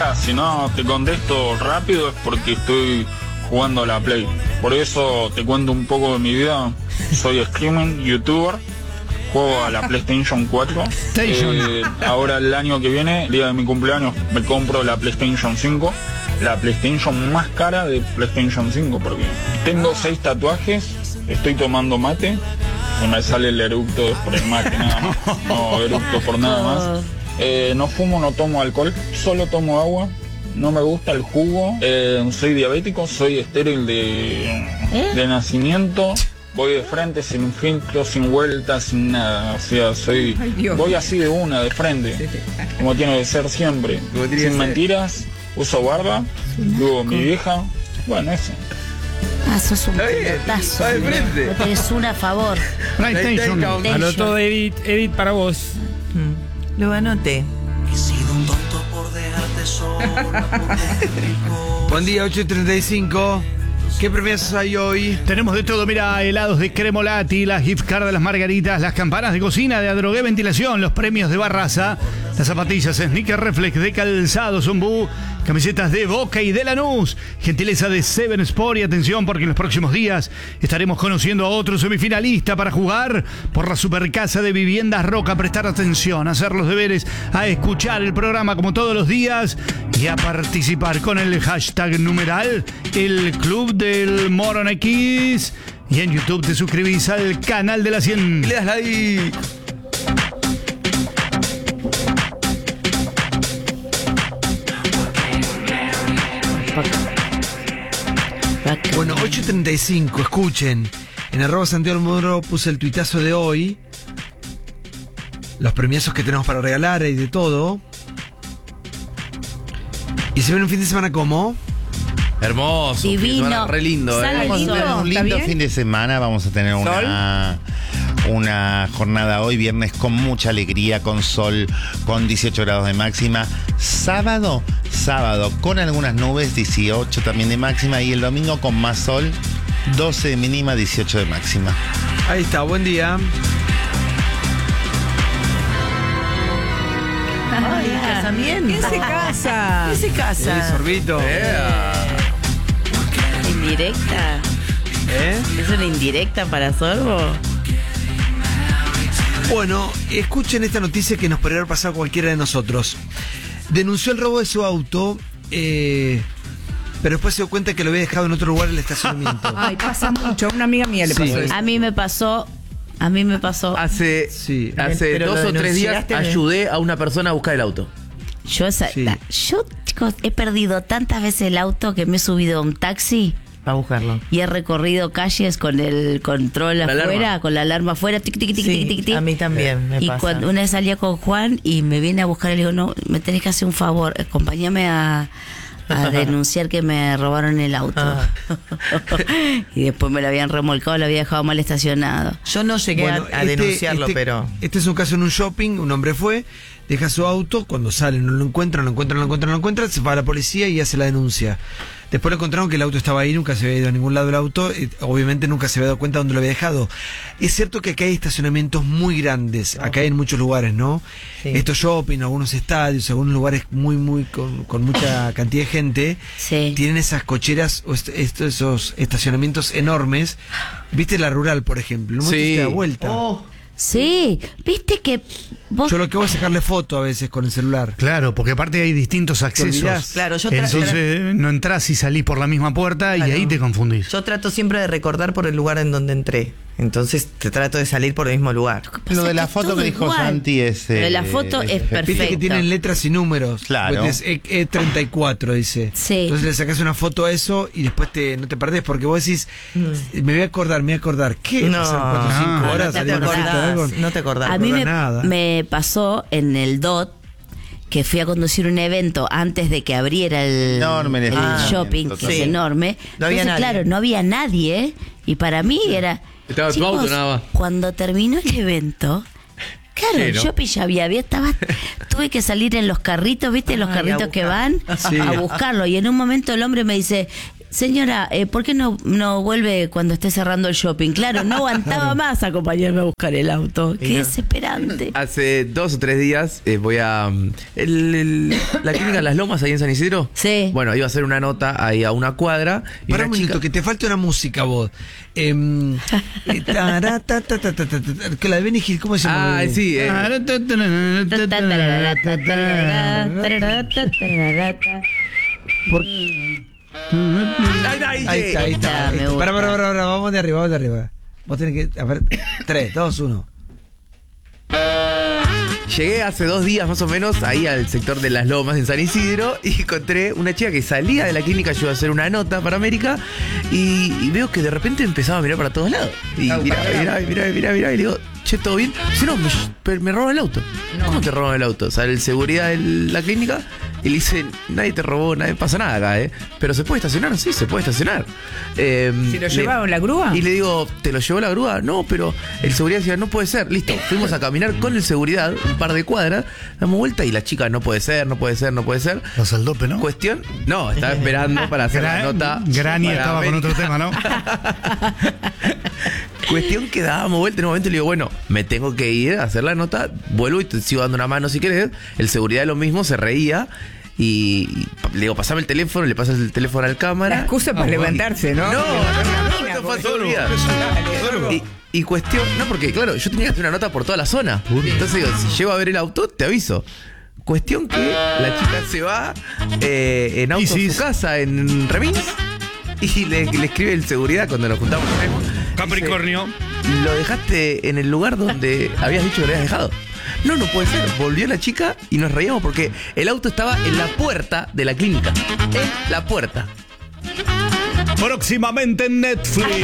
Mirá, si no te contesto rápido es porque estoy jugando a la Play. Por eso te cuento un poco de mi vida. Soy streamer, youtuber, juego a la PlayStation 4. Ahora el año que viene, el día de mi cumpleaños, me compro la PlayStation 5. La PlayStation más cara de PlayStation 5, porque tengo 6 tatuajes, estoy tomando mate, y me sale el eructo por el mate, nada más. No eructo por nada más. No fumo, no tomo alcohol, solo tomo agua. No me gusta el jugo, soy diabético, soy estéril de nacimiento. Voy de frente, sin filtro, sin vueltas, sin nada. O sea, voy así de una, de frente, como tiene que ser siempre. Sin mentiras, uso barba, luego mi vieja. Bueno, ese. Sos un pelotazo. No tenés una a favor. PlayStation. Anotó Edith para vos. Lo anoté. He sido un tonto por dejarte sola. Buen día, 8:35. ¿Qué premios hay hoy? Tenemos de todo, mira, helados de Cremolati, las gift cards de las Margaritas, las campanas de cocina de Adrogué Ventilación, los premios de Barraza, las zapatillas Sneaker Reflex de Calzado Zumbú, camisetas de Boca y de Lanús, gentileza de Seven Sport. Y atención, porque en los próximos días estaremos conociendo a otro semifinalista para jugar por la Supercasa de Viviendas Roca. Prestar atención, a hacer los deberes, a escuchar el programa como todos los días y a participar con el hashtag numeral El Club del Morón X. Y en YouTube te suscribís al canal de la 100. Le das like. Bueno, 8:35, escuchen. En @Santiago Moro puse el tuitazo de hoy. Los premiazos que tenemos para regalar y de todo. Y se ven un fin de semana como... Hermoso. Divino. Re lindo, Sale Vamos a lindo. tener un lindo fin de semana. Vamos a tener una jornada hoy, viernes, con mucha alegría, con sol, con 18 grados de máxima. Sábado, con algunas nubes, 18 también de máxima. Y el domingo con más sol, 12 de mínima, 18 de máxima. Ahí está, buen día. Ay, casamiento. ¿Quién se casa? ¿Quién se Sí, casa? sorbito. ¿Indirecta? ¿Es una indirecta para Sorbo? Bueno, escuchen esta noticia que nos podría haber pasado a cualquiera de nosotros. Denunció el robo de su auto, pero después se dio cuenta que lo había dejado en otro lugar en el estacionamiento. Ay, pasa mucho. A una amiga mía le pasó eso. A mí me pasó. Hace Pero 2 o 3 días denunciaste, ayudé a una persona a buscar el auto. Yo, chicos, he perdido tantas veces el auto que me he subido a un taxi a buscarlo. y he recorrido calles con el control afuera, con la alarma afuera, tic, tic, tic, Sí, tic, tic, tic. a mí también me Y pasa. cuando una vez salía con Juan y me viene a buscar, le digo, no, me tenés que hacer un favor, acompáñame a denunciar que me robaron el auto. Y después me lo habían remolcado, lo había dejado mal estacionado. Yo no llegué Bueno, a denunciarlo, pero... Este es un caso en un shopping, un hombre fue, deja su auto, cuando sale no lo encuentran, se va a la policía y hace la denuncia. Después lo encontraron que el auto estaba ahí, nunca se había ido a ningún lado el auto, obviamente nunca se había dado cuenta dónde lo había dejado. Es cierto que acá hay estacionamientos muy grandes, acá hay en muchos lugares, ¿no? Sí. Estos shopping, algunos estadios, algunos lugares muy con mucha cantidad de gente, Sí. tienen esas cocheras o esos estacionamientos enormes. ¿Viste la Rural, por ejemplo? En un momento Sí. te da vuelta. Sí, viste que vos... Yo lo que hago es sacarle foto a veces con el celular. Claro, porque aparte hay distintos accesos. olvidás. Claro, Entonces no entras y salís por la misma puerta y Claro. ahí te confundís. Yo trato siempre de recordar por el lugar en donde entré. Entonces te trato de salir por el mismo lugar. Lo de la es foto todo que dijo igual. Santi es... Pero la foto es perfecta. Viste que tienen letras y números. Claro. Pues es E34, dice. Sí. Entonces le sacás una foto a eso y después no te perdés porque vos decís, me voy a acordar. ¿Qué? No. ¿Pasaron 4 o 5 Ah. horas? No te ¿Salió una fiesta de algo? acordás. No te acordás. A mí nada. me pasó en el DOT que fui a conducir un evento antes de que abriera el Enorme el estacionamiento, shopping, que total. es enorme. No había Entonces, nadie. claro, no había nadie y para mí era... Estaba tu auto nada más. Cuando terminó el evento... Claro, el Lleno. shopping ya había, tuve que salir en los carritos, ¿viste? Los Ay, carritos a que buscar. van Sí. a buscarlo. Y en un momento el hombre me dice, señora, ¿por qué no vuelve cuando esté cerrando el shopping? Claro, no aguantaba más acompañarme a buscar el auto. Qué desesperante. Hace 2 o 3 días voy a la clínica Las Lomas ahí en San Isidro. Sí. Bueno, iba a hacer una nota ahí a una cuadra. Y Para una un minuto, chica- que te falta una música, vos. Que la de Benny Hill, ¿cómo se llama? sí. Ahí está. Me gusta. Para, vamos de arriba. Vos tenés que. A ver, 3, 2, 1. Llegué hace 2 días más o menos ahí al sector de Las Lomas en San Isidro y encontré una chica que salía de la clínica, yo iba a hacer una nota para América y veo que de repente empezaba a mirar para todos lados. Y miraba y le digo, che, ¿todo bien? Dice, no, me roban el auto. ¿Cómo te roban el auto? Sale el seguridad de la clínica y le dice, nadie te robó, nadie pasa nada acá, ¿pero se puede estacionar? Sí, se puede estacionar. ¿Se lo llevaron la grúa? Y le digo, ¿te lo llevó la grúa? No, pero el seguridad decía, no puede ser. Listo, fuimos a caminar con el seguridad un par de cuadras, damos vuelta y la chica, no puede ser. Vas al dope, ¿no? Cuestión, no, estaba esperando para hacer la nota. Grani para estaba con América. otro tema, ¿no? Cuestión que dábamos vuelta en un momento y le digo, bueno, me tengo que ir a hacer la nota, vuelvo y te sigo dando una mano si querés. El seguridad lo mismo, se reía y le digo, pasame el teléfono, le pasas el teléfono al cámara. La excusa para levantarse, ¿no? No, Mina, esto fue vos. seguridad. Y cuestión, no, porque claro, yo tenía que hacer una nota por toda la zona. Entonces digo, si llego a ver el auto, te aviso. Cuestión que la chica se va en auto a Isis. su casa, en Remins, y le escribe el seguridad cuando nos juntamos. Capricornio. Dice, lo dejaste en el lugar donde habías dicho que lo habías dejado. No puede ser. Volvió la chica y nos reíamos porque el auto estaba en la puerta de la clínica. En la puerta. Próximamente en Netflix.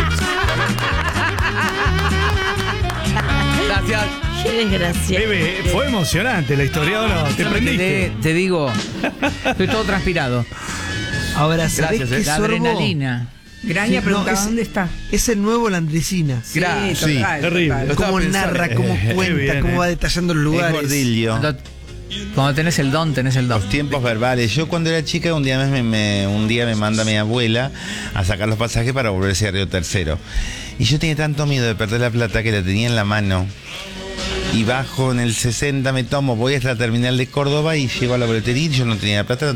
Gracias. Qué desgracia. Bebe, fue emocionante la historia, ¿o no? ¿Te prendiste? Te digo, estoy todo transpirado. Ahora, ¿sabés Gracias, qué La sorbo? adrenalina. Graña Sí, preguntaba, no, ¿dónde está? Es el nuevo Landricina. Sí, Sí, total, terrible. total. Lo estaba Cómo pensando. narra, cómo Qué cuenta, bien, cómo va detallando los Es lugares. Gordillo. Cuando tenés el don, tenés el don. Los tiempos verbales. Yo cuando era chica un día me manda mi abuela a sacar los pasajes para volverse a Río Tercero. Y yo tenía tanto miedo de perder la plata que la tenía en la mano. Y bajo en el 60, voy hasta la terminal de Córdoba y llego a la boletería y yo no tenía plata,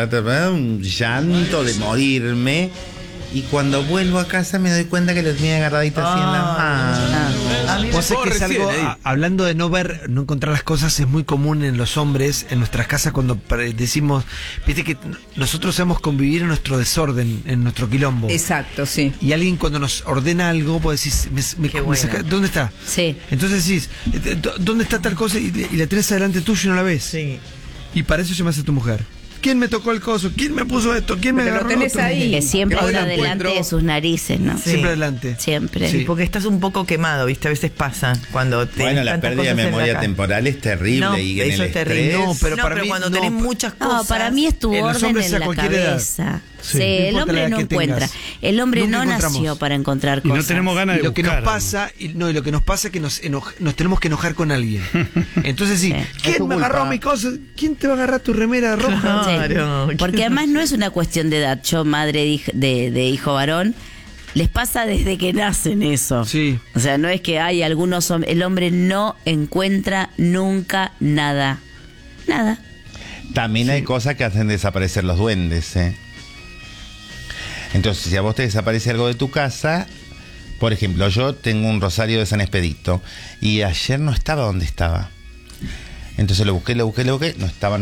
un llanto de morirme. Y cuando vuelvo a casa me doy cuenta que lo tenía agarradito así en la mano. A mí me Vos sabés pegó que es recién algo, ahí. hablando de no encontrar las cosas, es muy común en los hombres, en nuestras casas, cuando decimos, viste que nosotros sabemos convivir en nuestro desorden, en nuestro quilombo. Exacto, sí. Y alguien cuando nos ordena algo, vos decís, ¿dónde está? Sí. Entonces decís, ¿dónde está tal cosa? Y la tenés adelante tuyo y no la ves. Sí. Y para eso llamas a tu mujer. ¿Quién me tocó el coso? ¿Quién me puso esto? ¿Quién me Pero lo agarró tenés otro? ahí. Que siempre Ahora está delante encuentro- de sus narices, ¿no? Sí. Siempre adelante. Siempre. Sí. Porque estás un poco quemado, ¿viste? A veces pasa cuando tenés Bueno, la tantas pérdida de cosas en la memoria cara. temporal es terrible No, y en eso el es terrible. estrés. No, pero para mí, cuando no, tenés pero- muchas cosas. No, para mí es tu En los orden hombres en a la cualquier edad. cabeza. Sí, Sí, no el importa la hombre edad no que encuentra. tengas. El hombre Nunca no encontramos. nació para encontrar Y cosas. no tenemos ganas Y de lo que nos buscar. pasa, y lo que nos pasa es que nos tenemos que enojar con alguien. Entonces sí, Sí. Es ¿quién tu me culpa. agarró mi cosa? ¿Quién te va a agarrar tu remera roja? Sí. Claro. Porque además no es una cuestión de edad. Yo, madre de hijo varón, les pasa desde que nacen eso. Sí. O sea, no es que hay algunos el hombre no encuentra nunca nada. Nada. También hay cosas que hacen desaparecer los duendes, ¿eh? Entonces, si a vos te desaparece algo de tu casa, por ejemplo, yo tengo un rosario de San Expedito y ayer no estaba donde estaba. Entonces lo busqué, no estaba.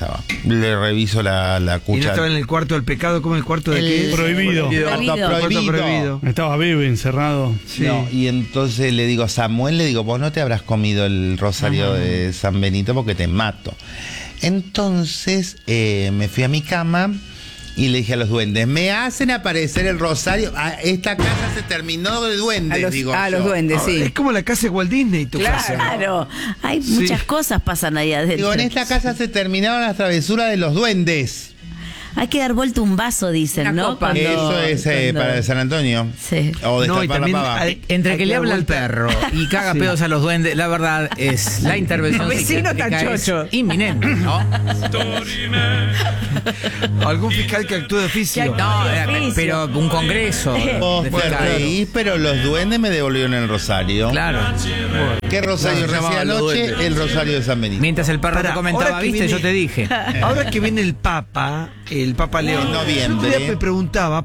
Le reviso la Y no cucha. estaba en el cuarto del pecado, como el cuarto de qué? Prohibido. Prohibido. Prohibido. Estaba Bebe encerrado. Sí. No, y entonces le digo a Samuel, vos no te habrás comido el rosario de San Benito porque te mato. Entonces me fui a mi cama y le dije a los duendes, me hacen aparecer el rosario. Esta casa se terminó de duendes, A los yo. duendes, sí. Es como la casa de Walt Disney, tu Claro. casa. Claro. Hay muchas cosas pasan ahí adentro. Digo, en esta casa se terminaron las travesuras de los duendes. Hay que dar vuelta un vaso, dicen, Una ¿no? copa. Eso es para San Antonio. Sí. O No, y destapar la también pava. Entre hay que le dar habla al vuelta. perro y caga pedos a los duendes, la verdad es la intervención El vecino tan psiquiátrica es chocho. inminente, ¿no? Algún fiscal que actúe de oficio. No, pero un congreso. Vos de te fiscales. reís, pero los duendes me devolvieron el rosario. Claro. ¿Qué rosario No, recibí llamaban los anoche? duendes. El rosario de San Benito. Mientras el perro Pará, te comentaba, ahora que viste, viene- yo te dije. Ahora que viene el Papa León. En noviembre. Yo me preguntaba,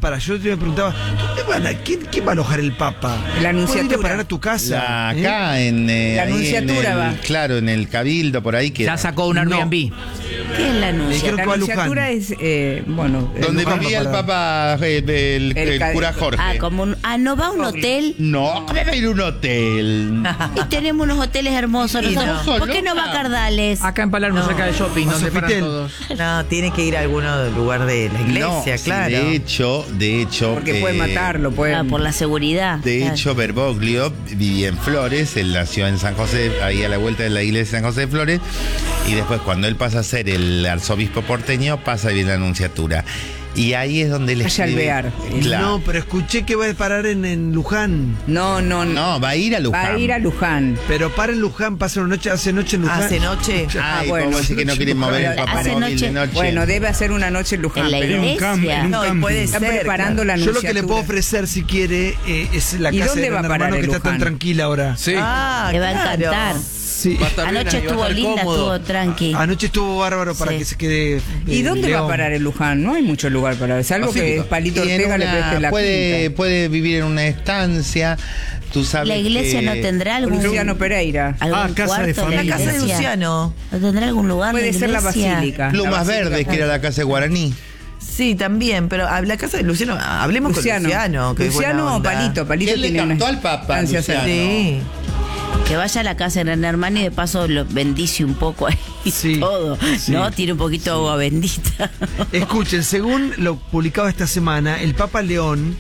¿quién va a alojar el Papa? La ¿Puede ir a Anunciatura. parar a tu casa? Acá en La ahí Anunciatura en el- va. Claro, en el Cabildo por ahí que Ya sacó un Airbnb. ¿Qué es la Me anuncia? dijeron La que va a Anunciatura Luján. es, bueno, donde Luján vivía el va a Papa el ca- cura Jorge. Ah, como un, no va a un hotel. No, ¿cómo va a ir a un hotel? Y tenemos unos hoteles hermosos. Y nosotros. no. ¿Por qué no va a Cardales? Acá en Palermo, cerca de shopping, a donde paran Sofitel. todos. No, tiene que ir a algún lugar de la iglesia, No, sí, claro. de hecho. porque pueden matarlo, pueden... Por la seguridad. De Claro. hecho, Bergoglio vivía en Flores, él nació en San José, ahí a la vuelta de la iglesia de San José de Flores, y después cuando él pasa a ser el arzobispo porteño, pasa a vivir en la Anunciatura. Y ahí es donde él Vaya escribe. Alvear. Claro. No, pero escuché que va a parar en Luján. No, No, va a ir a Luján. Va a ir a Luján. Pero para en Luján, pasa una noche, hace noche en Luján. Hace noche. Ay, bueno. ¿cómo decir que no quieren mover el Papa Hace móvil de noche- noche? Bueno, debe hacer una noche en Luján. En la pero iglesia. No, y puede están ser. preparando la Yo anunciatura. lo que le puedo ofrecer, si quiere, es la ¿Y casa dónde de va a mi parar hermano que el está tan Luján? tranquila ahora. Sí. Ah, Le va a claro. encantar. Sí. Va a estar bien Anoche ahí, va a estuvo estar linda, cómodo. estuvo tranqui. Anoche estuvo bárbaro para Sí. que se quede. ¿Y dónde va a parar el Luján? No hay mucho lugar para... Salvo que Pacífico. Palito Y en Ortega le una- preste la quinta. puede vivir en una estancia, tú sabes. La iglesia que- no tendrá algún, Luciano Pereira. algún casa de cuarto familia. La casa de iglesia? Luciano. ¿No tendrá algún lugar? Puede ser la iglesia? basílica. Plumas La basílica Verdes, que era la casa de Guaraní. Sí, también, pero a la casa de Luciano, hablemos con Luciano. Que es buena Luciano o onda. Palito. Palito ¿Quién le tiene cantó una al Papa, estancia Luciano? cerca. Sí. Que vaya a la casa de Gran Hermano y de paso lo bendice un poco ahí Sí, todo, sí. ¿no? Tiene un poquito de agua bendita. Escuchen, según lo publicado esta semana, el Papa León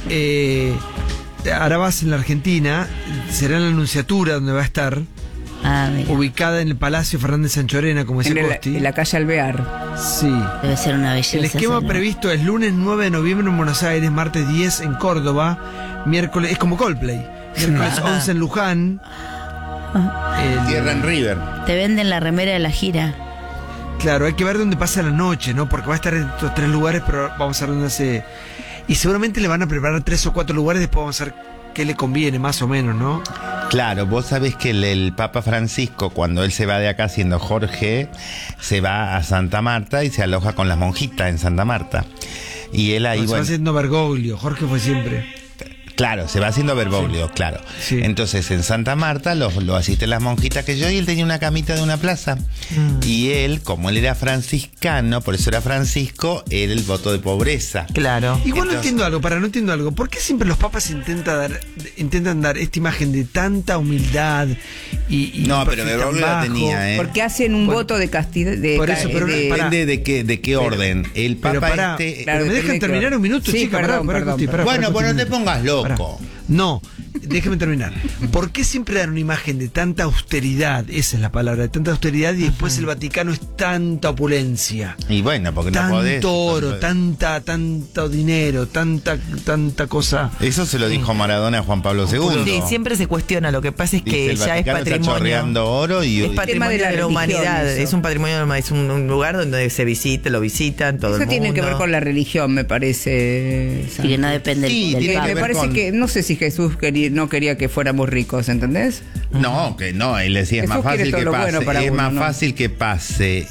hará base en la Argentina, será en la Anunciatura donde va a estar, Ah, mira, ubicada en el Palacio Fernández Sanchorena, como decía Costi. En la calle Alvear. Sí. debe ser una belleza. El esquema ese, ¿no? previsto es lunes 9 de noviembre en Buenos Aires, martes 10 en Córdoba, miércoles, es como Coldplay, miércoles 11 en Luján. Tierra en River. Te venden la remera de la gira. Claro, hay que ver dónde pasa la noche, ¿no? Porque va a estar en estos 3 lugares, pero vamos a ver dónde hace. Y seguramente le van a preparar 3 o 4 lugares, después vamos a ver qué le conviene, más o menos, ¿no? Claro, vos sabés que el Papa Francisco, cuando él se va de acá siendo Jorge, se va a Santa Marta y se aloja con las monjitas en Santa Marta. Y él ahí, Se va bueno, haciendo Bergoglio, Jorge fue siempre. claro, se va haciendo Bergoglio, claro. Sí. Entonces en Santa Marta lo asisten las monjitas que yo, y él tenía una camita de una plaza. Y él, como él era franciscano, por eso era Francisco, era el voto de pobreza. Claro. Igual no Entonces- entiendo algo. ¿Por qué siempre los papas intentan dar esta imagen de tanta humildad y No, pero perfil tan Bergoglio la bajo? tenía, ¿eh? Porque hacen un Bueno, voto de castidad. por eso, pero pará. Depende de qué orden. El Pero Papa pará, este... Claro, pero me depende dejan de qué terminar orden. un minuto, Sí, chica. perdón, Pará, perdón. Costi, pará, Bueno, pará, pues no Costi, te pongas loco. pará. No, déjeme terminar. ¿Por qué siempre dan una imagen de tanta austeridad? Esa es la palabra, de tanta austeridad, y después el Vaticano es tanta opulencia? Y bueno, porque no podés... Tanto oro, tanto dinero, tanta cosa. Eso se lo dijo Maradona a Juan Pablo II. Sí, siempre se cuestiona. Lo que pasa es Dice, que el ya es Vaticano está patrimonio. chorreando oro y... Es patrimonio de la de la religión, humanidad. eso. Es un patrimonio de la humanidad. Es un lugar donde se visita, lo visitan todo Eso el mundo. tiene que ver con la religión, me parece. Y que no depende Sí, del tiene Papa. que Me ver parece con- que, no sé si Jesús no quería que fuéramos ricos, ¿entendés? No, que no, él decía, es Jesús más quiere fácil todo que lo pase, bueno para es uno, más ¿no? fácil que pase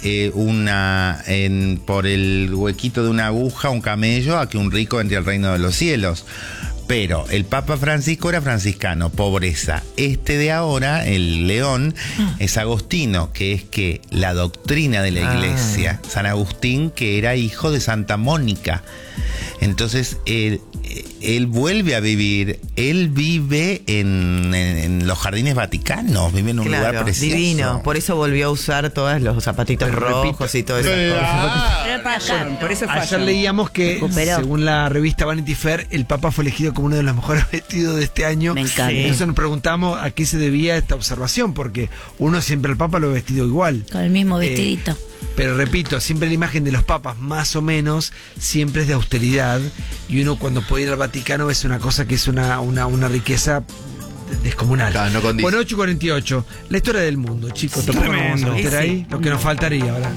por el huequito de una aguja un camello a que un rico entre al reino de los cielos. Pero el Papa Francisco era franciscano, pobreza. Este de ahora, el León, es agostino, que es que la doctrina de la iglesia, San Agustín, que era hijo de Santa Mónica. Entonces, él vuelve a vivir, él vive en los jardines Vaticano, vive en un lugar precioso. Divino. Por eso volvió a usar todos los zapatitos rojos y todo eso. Por eso Ayer leíamos que, según la revista Vanity Fair, el Papa fue elegido como uno de los mejores vestidos de este año. Me encanta. Eso nos preguntamos a qué se debía esta observación, porque uno siempre al Papa lo ha vestido igual. Con el mismo vestidito. Pero repito, siempre la imagen de los papas, más o menos, siempre es de austeridad. Y uno cuando puede ir al Vaticano es una cosa que es una riqueza descomunal. Claro, no condice. Bueno, 8:48. La historia del mundo, chicos. Sí, Tampoco nos vamos a tremendo. meter ahí. Lo que nos faltaría, ¿verdad?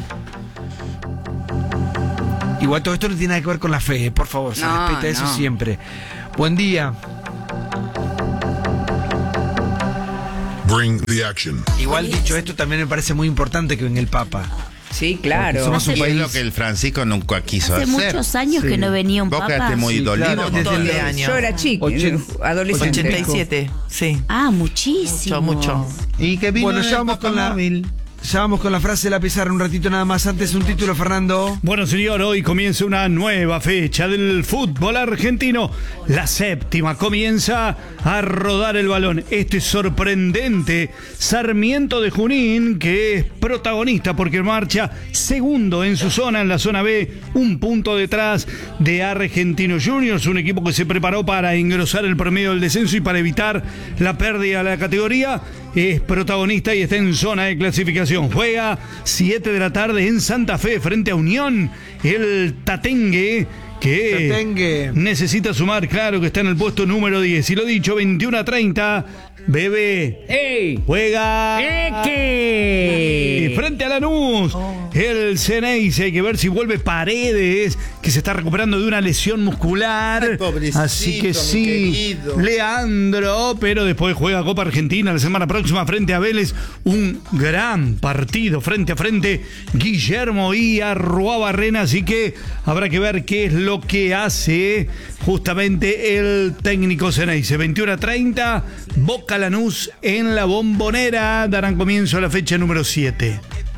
Igual todo esto no tiene nada que ver con la fe, por favor. Se No, respeta eso no. siempre. Buen día. Bring the action. Igual dicho esto, también me parece muy importante que venga el Papa. Sí, claro. Somos un Y es país. lo que el Francisco nunca quiso Hace hacer. muchos años que no venía un Vos papa. quedaste muy Sí, dolido. claro, con desde todo el esto. año. Yo era chica, adolescente. 87, sí. Ah, muchísimo. Mucho. Y que vino Bueno, el ya vamos con la papamóvil. Ya vamos con la frase de la pizarra un ratito nada más. Antes un título, Fernando. Bueno, señor, hoy comienza una nueva fecha del fútbol argentino. La séptima comienza a rodar el balón. Este sorprendente Sarmiento de Junín, que es protagonista porque marcha segundo en su zona, en la zona B, un punto detrás de Argentinos Juniors, un equipo que se preparó para engrosar el promedio del descenso y para evitar la pérdida de la categoría. Es protagonista y está en zona de clasificación. Juega 7 de la tarde en Santa Fe frente a Unión. El Tatengue, que Tatengue necesita sumar, claro que está en el puesto número 10. Y lo dicho, 21-30. Bebé ¡Ey! juega ¡Eque! frente a Lanús. El Ceneice, hay que ver si vuelve Paredes, que se está recuperando de una lesión muscular. Ay, pobrecito, así que mi sí, querido. Leandro, pero después juega Copa Argentina la semana próxima frente a Vélez. Un gran partido frente a frente, Guillermo y Arruabarrena, así que habrá que ver qué es lo que hace justamente el técnico Ceneice. 21-30, Boca Lanús en la Bombonera, darán comienzo a la fecha número 7.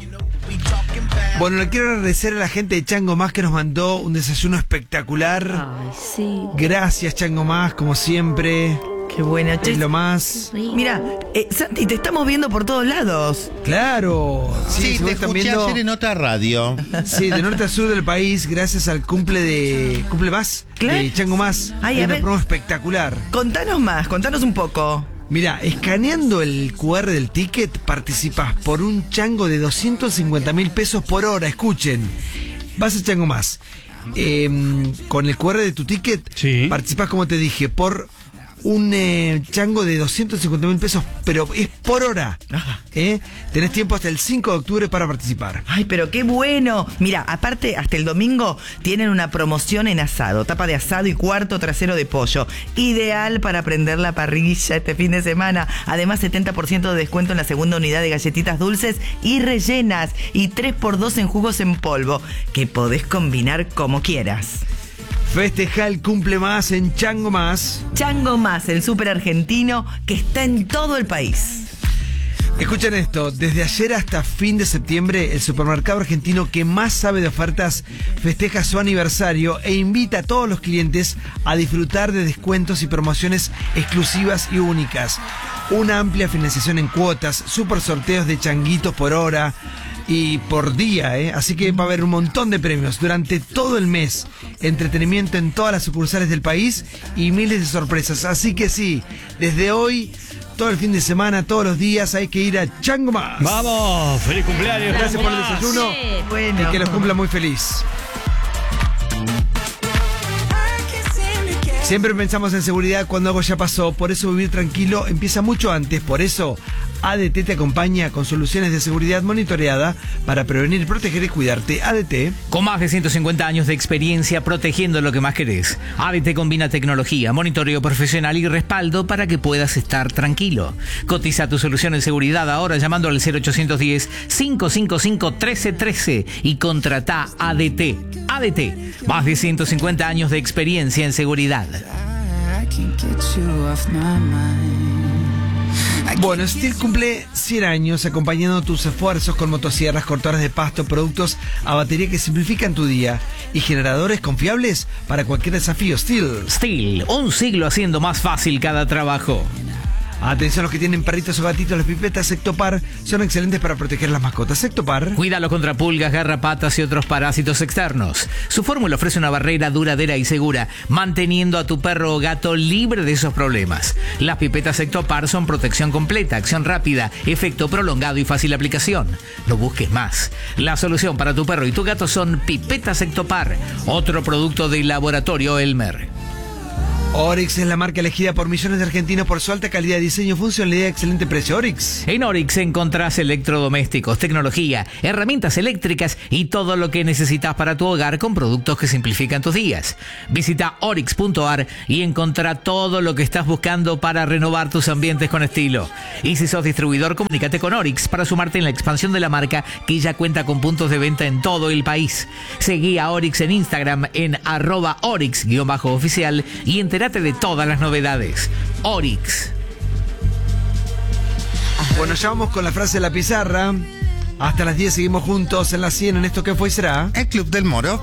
Bueno, le quiero agradecer a la gente de Chango Más que nos mandó un desayuno espectacular. Ay, sí. Gracias, Chango Más, como siempre. Qué buena, Es lo más. Mira, Santi, te estamos viendo por todos lados. Claro. Sí, seguro te están escuché viendo. ayer en otra radio. Sí, de norte a sur del país, gracias al Cumple Más Claro. de Chango Más. Ay, Hay a una ver. promo espectacular. Contanos más, contanos un poco. Mira, escaneando el QR del ticket participás por un chango de 250.000 pesos por hora. Escuchen, vas a Chango Más. Con el QR de tu ticket Sí. participás, como te dije, por un chango de 250.000 pesos, pero es por hora. Tenés tiempo hasta el 5 de octubre para participar. Ay, pero qué bueno. Mira, aparte, hasta el domingo tienen una promoción en asado. Tapa de asado y cuarto trasero de pollo. Ideal para prender la parrilla este fin de semana. Además, 70% de descuento en la segunda unidad de galletitas dulces y rellenas. Y 3x2 en jugos en polvo, que podés combinar como quieras. Festeja el Cumple Más en Chango Más. Chango Más, el súper argentino que está en todo el país. Escuchen esto, desde ayer hasta fin de septiembre, el supermercado argentino que más sabe de ofertas festeja su aniversario e invita a todos los clientes a disfrutar de descuentos y promociones exclusivas y únicas. Una amplia financiación en cuotas, super sorteos de changuitos por hora y por día, así que va a haber un montón de premios durante todo el mes, entretenimiento en todas las sucursales del país y miles de sorpresas. Así que sí, desde hoy, todo el fin de semana, todos los días hay que ir a Chango Más. Vamos, feliz cumpleaños. Gracias por el Chango Más. desayuno Bueno. y que los cumpla muy feliz. Siempre pensamos en seguridad cuando algo ya pasó, por eso vivir tranquilo empieza mucho antes, por eso ADT te acompaña con soluciones de seguridad monitoreada para prevenir, proteger y cuidarte. ADT. Con más de 150 años de experiencia protegiendo lo que más querés. ADT combina tecnología, monitoreo profesional y respaldo para que puedas estar tranquilo. Cotiza tu solución en seguridad ahora llamando al 0810-555-1313 y contratá ADT. ADT, más de 150 años de experiencia en seguridad. Bueno, Steel cumple 100 años acompañando tus esfuerzos con motosierras, cortadoras de pasto, productos a batería que simplifican tu día y generadores confiables para cualquier desafío. Steel. Steel, un siglo haciendo más fácil cada trabajo. Atención a los que tienen perritos o gatitos, las pipetas Sectopar son excelentes para proteger las mascotas. Sectopar. Cuídalo contra pulgas, garrapatas y otros parásitos externos. Su fórmula ofrece una barrera duradera y segura, manteniendo a tu perro o gato libre de esos problemas. Las pipetas Sectopar son protección completa, acción rápida, efecto prolongado y fácil aplicación. No busques más. La solución para tu perro y tu gato son pipetas Sectopar, otro producto del laboratorio Elmer. Oryx es la marca elegida por millones de argentinos por su alta calidad de diseño, funcionalidad y excelente precio. Oryx. En Oryx encontrás electrodomésticos, tecnología, herramientas eléctricas y todo lo que necesitas para tu hogar con productos que simplifican tus días. Visita oryx.ar y encontrá todo lo que estás buscando para renovar tus ambientes con estilo. Y si sos distribuidor, comunícate con Oryx para sumarte en la expansión de la marca, que ya cuenta con puntos de venta en todo el país. Seguí a Oryx en Instagram en @Oryx_oficial y entérate de todas las novedades. Oryx. Bueno, ya vamos con la frase de la pizarra. Hasta las 10 seguimos juntos en la 100 en esto que fue y será. El Club del Moro.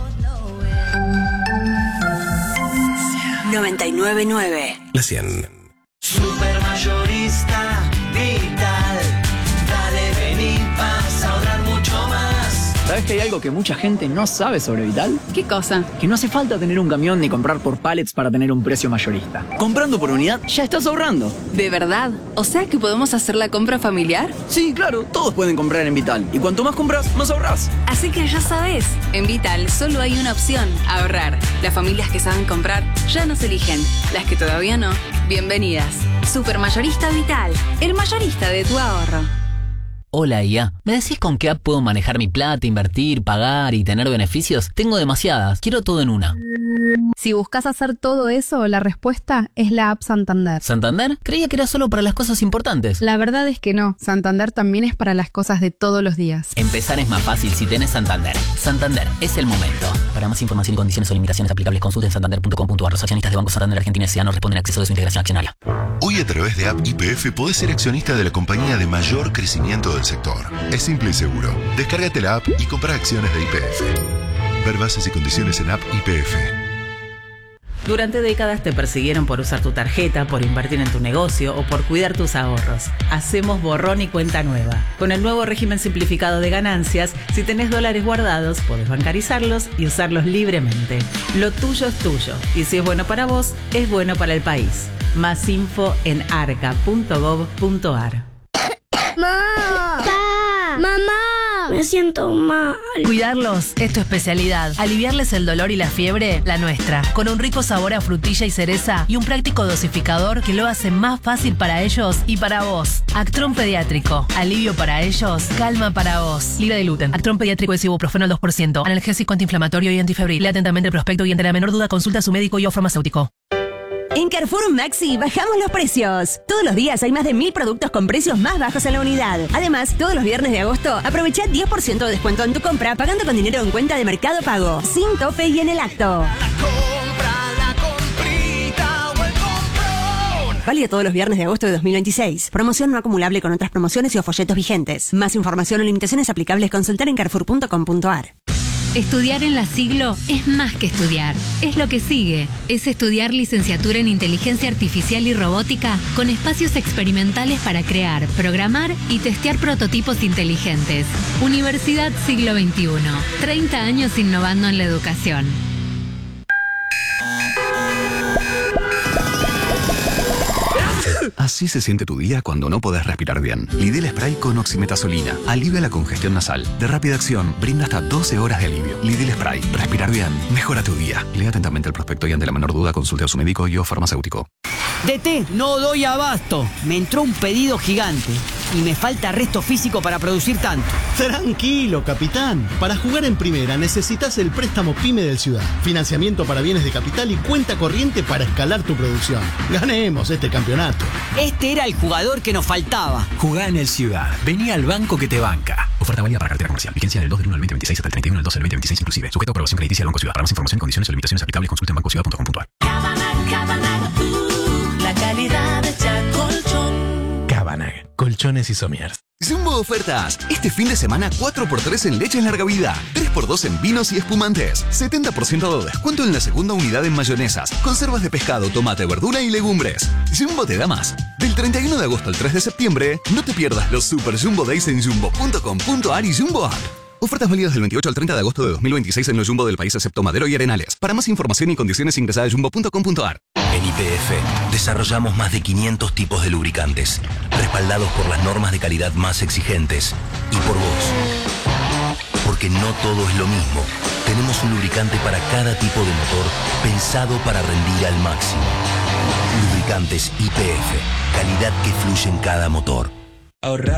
99.9. La 100. Supermayorista Vital. Dale, vení, vas a ahorrar mucho más. ¿Sabes que hay algo que mucha gente no sabe sobre Vital? ¿Qué cosa? Que no hace falta tener un camión ni comprar por pallets para tener un precio mayorista. Comprando por unidad ya estás ahorrando. ¿De verdad? ¿O sea que podemos hacer la compra familiar? Sí, claro, todos pueden comprar en Vital. Y cuanto más compras, más ahorras. Así que ya sabes, en Vital solo hay una opción: ahorrar. Las familias que saben comprar ya nos eligen. Las que todavía no, bienvenidas. Supermayorista Vital, el mayorista de tu ahorro. Hola IA, ¿me decís con qué app puedo manejar mi plata, invertir, pagar y tener beneficios? Tengo demasiadas, quiero todo en una. Si buscas hacer todo eso, la respuesta es la app Santander. ¿Santander? Creía que era solo para las cosas importantes. La verdad es que no, Santander también es para las cosas de todos los días. Empezar es más fácil si tenés Santander. Santander, es el momento. Para más información y condiciones o limitaciones aplicables, consulten santander.com.ar. Los accionistas de Banco Santander Argentina S.A. no responden a acceso de su integración accionaria. Hoy a través de App YPF podés ser accionista de la compañía de mayor crecimiento del sector. Es simple y seguro. Descárgate la app y compra acciones de YPF. Ver bases y condiciones en App YPF. Durante décadas te persiguieron por usar tu tarjeta, por invertir en tu negocio o por cuidar tus ahorros. Hacemos borrón y cuenta nueva. Con el nuevo régimen simplificado de ganancias, si tenés dólares guardados, podés bancarizarlos y usarlos libremente. Lo tuyo es tuyo, y si es bueno para vos, es bueno para el país. Más info en arca.gov.ar. ¡Mamá! Me siento mal. Cuidarlos es tu especialidad. Aliviarles el dolor y la fiebre, la nuestra. Con un rico sabor a frutilla y cereza y un práctico dosificador que lo hace más fácil para ellos y para vos. Actron Pediátrico. Alivio para ellos, calma para vos. Libre de gluten. Actron Pediátrico es ibuprofeno al 2%. Analgésico, antiinflamatorio y antifebril. Lee atentamente el prospecto y ante la menor duda consulta a su médico y o farmacéutico. En Carrefour Maxi bajamos los precios. Todos los días hay más de 1000 productos con precios más bajos en la unidad. Además, todos los viernes de agosto aprovecha 10% de descuento en tu compra pagando con dinero en cuenta de Mercado Pago, sin tope y en el acto. Válido todos los viernes de agosto de 2026. Promoción no acumulable con otras promociones y o folletos vigentes. Más información o limitaciones aplicables consultar en carrefour.com.ar. Estudiar en la Siglo es más que estudiar, es lo que sigue. Es estudiar licenciatura en Inteligencia Artificial y Robótica con espacios experimentales para crear, programar y testear prototipos inteligentes. Universidad Siglo XXI, 30 años innovando en la educación. Así se siente tu día cuando no podés respirar bien. Lidl Spray con oximetazolina alivia la congestión nasal. De rápida acción, brinda hasta 12 horas de alivio. Lidl Spray. Respirar bien. Mejora tu día. Lea atentamente el prospecto y ante la menor duda consulte a su médico y o farmacéutico. DT, no doy abasto. Me entró un pedido gigante y me falta resto físico para producir tanto. Tranquilo, capitán. Para jugar en primera necesitas el préstamo PYME del Ciudad. Financiamiento para bienes de capital y cuenta corriente para escalar tu producción. Ganemos este campeonato. Este era el jugador que nos faltaba. Jugá en el Ciudad. Vení al banco que te banca. Oferta válida para cartera comercial. Vigencia del 2 del 1 al 2026 hasta el 31 del 12 del 2026 inclusive. Sujeto a aprobación crediticia del Banco Ciudad. Para más información, condiciones o limitaciones aplicables, consulte en bancociudad.com.ar. La calidad de Colchón. Cabanag. Colchones y sommiers. Jumbo Ofertas. Este fin de semana 4x3 en leche en larga vida, 3x2 en vinos y espumantes, 70% de descuento en la segunda unidad en mayonesas, conservas de pescado, tomate, verdura y legumbres. Jumbo te da más. Del 31 de agosto al 3 de septiembre, no te pierdas los Super Jumbo Days en jumbo.com.ar y Jumbo App. Ofertas válidas del 28 al 30 de agosto de 2026 en los Jumbo del país excepto Madero y Arenales. Para más información y condiciones ingresa a jumbo.com.ar. En YPF desarrollamos más de 500 tipos de lubricantes, respaldados por las normas de calidad más exigentes y por vos. Porque no todo es lo mismo. Tenemos un lubricante para cada tipo de motor pensado para rendir al máximo. Lubricantes YPF, calidad que fluye en cada motor. Ahorrar